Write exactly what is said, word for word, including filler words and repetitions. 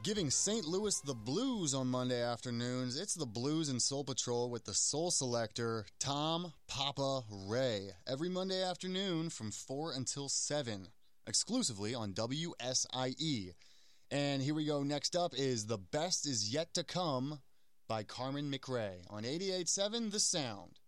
Giving Saint Louis the blues on Monday afternoons, it's the Blues and Soul Patrol with the Soul Selector, Tom Papa Ray. Every Monday afternoon from four until seven, exclusively on W S I E. And here we go. Next up is The Best Is Yet to Come by Carmen McRae on eighty-eight point seven The Sound.